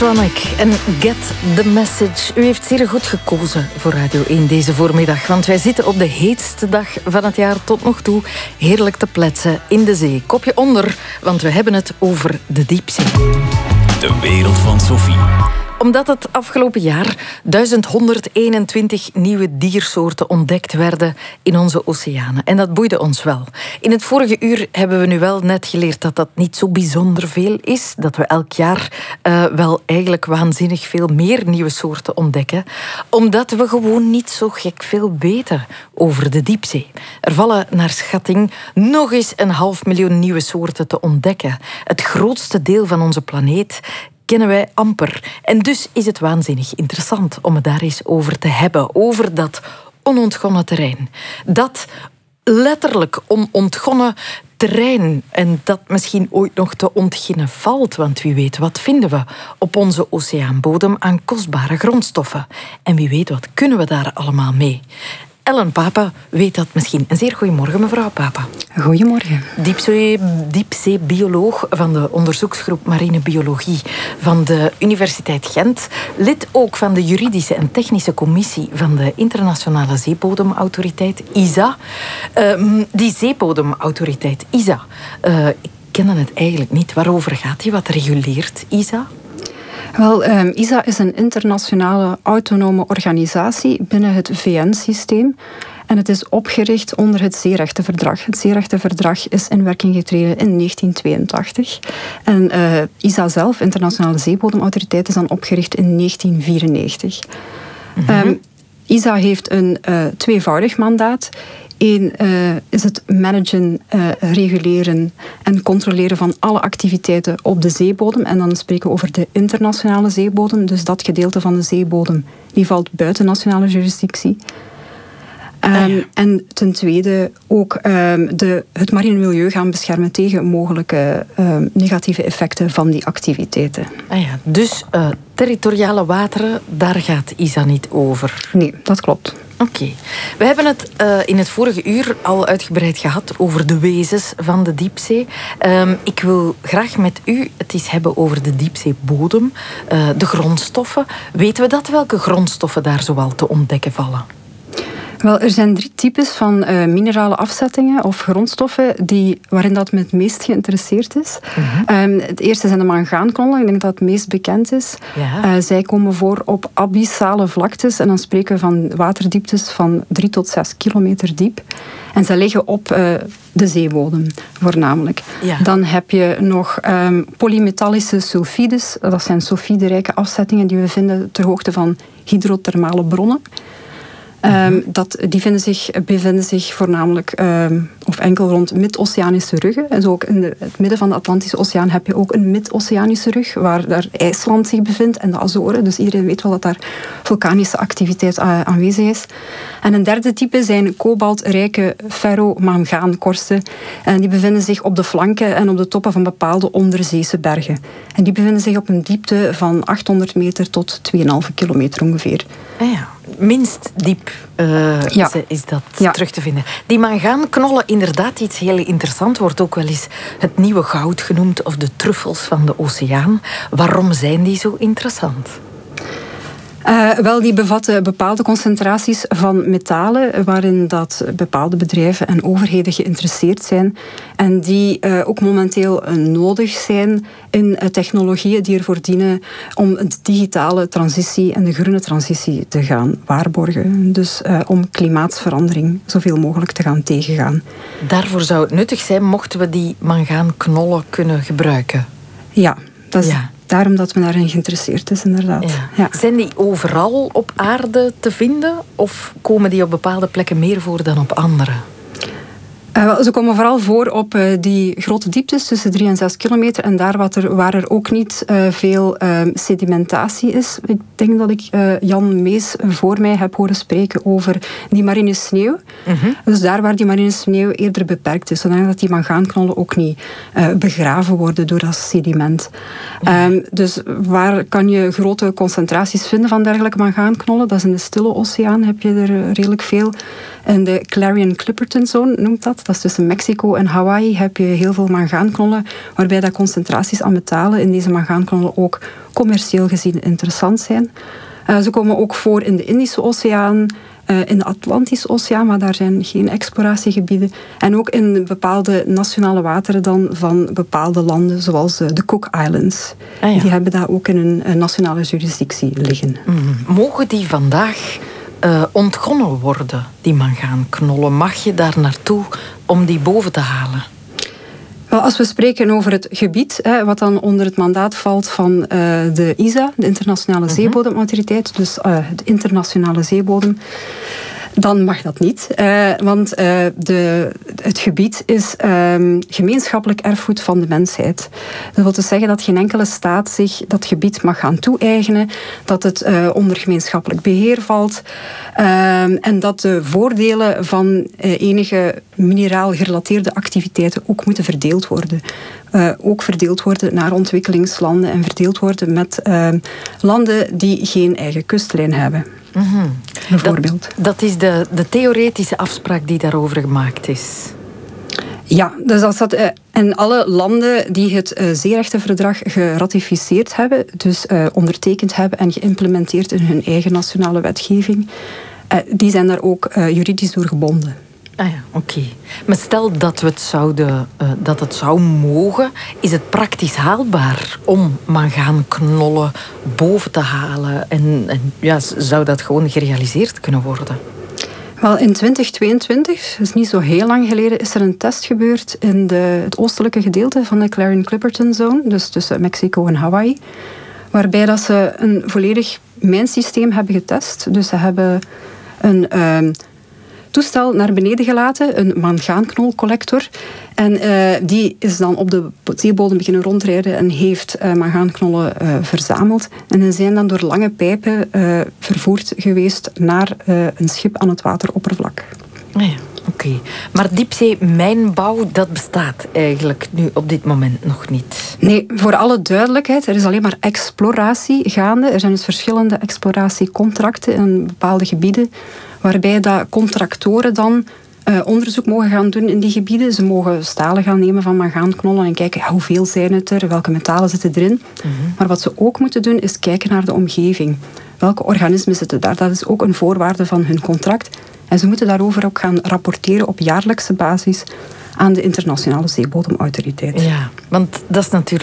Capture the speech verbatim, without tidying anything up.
Electronic en Get the Message. U heeft zeer goed gekozen voor Radio één deze voormiddag, want wij zitten op de heetste dag van het jaar tot nog toe heerlijk te pletsen in de zee. Kopje onder, want we hebben het over de diepzee. De wereld van Sophie. Omdat het afgelopen jaar duizend honderdeenentwintig nieuwe diersoorten ontdekt werden in onze oceanen. En dat boeide ons wel. In het vorige uur hebben we nu wel net geleerd dat dat niet zo bijzonder veel is. Dat we elk jaar uh, wel eigenlijk waanzinnig veel meer nieuwe soorten ontdekken. Omdat we gewoon niet zo gek veel weten over de diepzee. Er vallen naar schatting nog eens een half miljoen nieuwe soorten te ontdekken. Het grootste deel van onze planeet kennen wij amper. En dus is het waanzinnig interessant om het daar eens over te hebben. Over dat onontgonnen terrein. Dat letterlijk onontgonnen terrein. En dat misschien ooit nog te ontginnen valt. Want wie weet, wat vinden we op onze oceaanbodem aan kostbare grondstoffen? En wie weet, wat kunnen we daar allemaal mee? Ellen Papa weet dat misschien. Een zeer goedemorgen, mevrouw Papa. Goedemorgen. Diepzee, diepzeebioloog van de onderzoeksgroep Marine Biologie van de Universiteit Gent. Lid ook van de juridische en technische commissie van de Internationale Zeebodemautoriteit, I S A. Uh, die Zeebodemautoriteit, I S A, uh, ik ken het eigenlijk niet. Waarover gaat die? Wat reguleert I S A? Wel, um, I S A is een internationale autonome organisatie binnen het V N-systeem. En het is opgericht onder het Zeerechtenverdrag. Het Zeerechtenverdrag is in werking getreden in negentien tweeëntachtig. En uh, I S A zelf, Internationale Zeebodemautoriteit, is dan opgericht in negentien vierennegentig. Mm-hmm. Um, I S A heeft een uh, tweevoudig mandaat. Eén uh, is het managen, uh, reguleren en controleren van alle activiteiten op de zeebodem. En dan spreken we over de internationale zeebodem. Dus dat gedeelte van de zeebodem die valt buiten nationale jurisdictie. Um, ah, ja. En ten tweede ook um, de, het marine milieu gaan beschermen tegen mogelijke um, negatieve effecten van die activiteiten. Ah ja, dus uh, territoriale wateren, daar gaat I S A niet over? Nee, dat klopt. Oké. Okay. We hebben het uh, in het vorige uur al uitgebreid gehad over de wezens van de diepzee. Um, ik wil graag met u het eens hebben over de diepzeebodem, uh, de grondstoffen. Weten we dat? Welke grondstoffen daar zoal te ontdekken vallen? Wel, er zijn drie types van uh, minerale afzettingen of grondstoffen die, waarin dat men het meest geïnteresseerd is. Mm-hmm. Um, het eerste zijn de mangaanknollen. Ik denk dat het meest bekend is. Ja. Uh, zij komen voor op abyssale vlaktes. En dan spreken we van waterdieptes van drie tot zes kilometer diep. En zij liggen op uh, de zeebodem, voornamelijk. Ja. Dan heb je nog um, polymetallische sulfides. Dat zijn sulfiderijke afzettingen die we vinden ter hoogte van hydrothermale bronnen. Um, dat, die vinden zich, bevinden zich voornamelijk um, of enkel rond mid-oceanische ruggen. En zo ook in de, het midden van de Atlantische Oceaan heb je ook een mid-oceanische rug, waar daar IJsland zich bevindt en de Azoren. Dus iedereen weet wel dat daar vulkanische activiteit uh, aanwezig is. En een derde type zijn kobaltrijke ferro-mangaankorsten. En die bevinden zich op de flanken en op de toppen van bepaalde onderzeese bergen. En die bevinden zich op een diepte van achthonderd meter tot twee komma vijf kilometer ongeveer. Ah ja. Minst diep uh, ja. is dat ja. terug te vinden. Die mangaanknollen, inderdaad iets heel interessant, wordt ook wel eens het nieuwe goud genoemd of de truffels van de oceaan. Waarom zijn die zo interessant? Uh, wel, die bevatten bepaalde concentraties van metalen waarin dat bepaalde bedrijven en overheden geïnteresseerd zijn en die uh, ook momenteel uh, nodig zijn in uh, technologieën die ervoor dienen om de digitale transitie en de groene transitie te gaan waarborgen. Dus uh, om klimaatsverandering zoveel mogelijk te gaan tegengaan. Daarvoor zou het nuttig zijn mochten we die mangaanknollen kunnen gebruiken? Ja, dat is... Ja. Daarom dat men daarin geïnteresseerd is, inderdaad. Ja. Ja. Zijn die overal op aarde te vinden? Of komen die op bepaalde plekken meer voor dan op andere? Uh, ze komen vooral voor op uh, die grote dieptes, tussen drie en zes kilometer. En daar wat er, waar er ook niet uh, veel uh, sedimentatie is. Ik denk dat ik uh, Jan Mees voor mij heb horen spreken over die marine sneeuw. Mm-hmm. Dus daar waar die marine sneeuw eerder beperkt is. Zodat die mangaanknollen ook niet uh, begraven worden door dat sediment. Mm-hmm. Um, dus waar kan je grote concentraties vinden van dergelijke mangaanknollen? Dat is in de Stille Oceaan, heb je er redelijk veel. En de Clarion-Clipperton Zone noemt dat. Dat is tussen Mexico en Hawaii heb je heel veel mangaanknollen, waarbij dat concentraties aan metalen in deze mangaanknollen ook commercieel gezien interessant zijn. Uh, ze komen ook voor in de Indische Oceaan, uh, in de Atlantische Oceaan, maar daar zijn geen exploratiegebieden. En ook in bepaalde nationale wateren dan van bepaalde landen, zoals uh, de Cook Islands. Ah ja. Die hebben daar ook in een uh, nationale jurisdictie liggen. Mm. Mogen die vandaag uh, ontgonnen worden, die mangaanknollen? Mag je daar naartoe om die boven te halen? Wel, als we spreken over het gebied, hè, wat dan onder het mandaat valt van uh, de I S A, de Internationale uh-huh. Zeebodemautoriteit, dus uh, het internationale zeebodem, dan mag dat niet. Uh, want uh, de, het gebied is um, gemeenschappelijk erfgoed van de mensheid. Dat wil dus zeggen dat geen enkele staat zich dat gebied mag gaan toe-eigenen, dat het uh, onder gemeenschappelijk beheer valt uh, en dat de voordelen van uh, enige mineraal gerelateerde activiteiten ook moeten verdeeld worden. Uh, ook verdeeld worden naar ontwikkelingslanden en verdeeld worden met uh, landen die geen eigen kustlijn hebben. Mm-hmm. Bijvoorbeeld. Dat, dat is de, de theoretische afspraak die daarover gemaakt is. Ja, dus als dat, uh, en alle landen die het uh, zeerechtenverdrag geratificeerd hebben, dus uh, ondertekend hebben en geïmplementeerd in hun eigen nationale wetgeving, uh, die zijn daar ook uh, juridisch door gebonden. Ah ja, oké. Okay. Maar stel dat, we het zouden, uh, dat het zou mogen, is het praktisch haalbaar om mangaanknollen boven te halen? En, en ja, zou dat gewoon gerealiseerd kunnen worden? Wel, in twintig tweeëntwintig, dus niet zo heel lang geleden, is er een test gebeurd in de, het oostelijke gedeelte van de Clarion-Clipperton Zone, dus tussen Mexico en Hawaii, waarbij dat ze een volledig mijnsysteem hebben getest. Dus ze hebben een Uh, toestel naar beneden gelaten, een mangaanknolcollector. En uh, die is dan op de zeebodem beginnen rondrijden en heeft uh, mangaanknollen uh, verzameld. En die zijn dan door lange pijpen uh, vervoerd geweest naar uh, een schip aan het wateroppervlak. Ja, oké. Okay. Maar diepzeemijnbouw, dat bestaat eigenlijk nu op dit moment nog niet? Nee, voor alle duidelijkheid, er is alleen maar exploratie gaande. Er zijn dus verschillende exploratiecontracten in bepaalde gebieden, waarbij dat contractoren dan uh, onderzoek mogen gaan doen in die gebieden. Ze mogen stalen gaan nemen van mangaanknollen en kijken ja, hoeveel zijn het er, welke metalen zitten erin. Mm-hmm. Maar wat ze ook moeten doen is kijken naar de omgeving. Welke organismen zitten daar? Dat is ook een voorwaarde van hun contract. En ze moeten daarover ook gaan rapporteren op jaarlijkse basis aan de Internationale Zeebodemautoriteit. Ja, want dat is natuurlijk